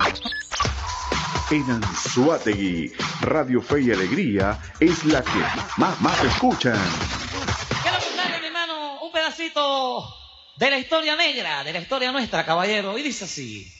En Anzoátegui, Radio Fe y Alegría es la que más escuchan. Quiero contarle, mi hermano, un pedacito de la historia negra, de la historia nuestra, caballero, y dice así.